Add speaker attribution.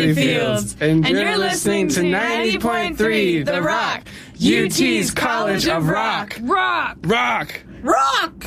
Speaker 1: Beverly Fields. And you're listening to 90.3 The Rock, UT's College of Rock.
Speaker 2: Rock!
Speaker 1: Rock!
Speaker 2: Rock!